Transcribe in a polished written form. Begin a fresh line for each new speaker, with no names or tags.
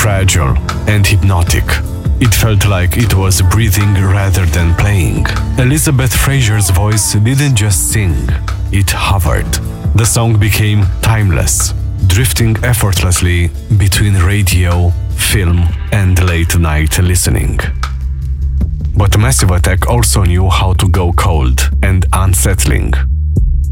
fragile and hypnotic. It felt like it was breathing rather than playing. Elizabeth Fraser's voice didn't just sing, it hovered. The song became timeless, drifting effortlessly between radio, film, and late-night listening. But Massive Attack also knew how to go cold and unsettling.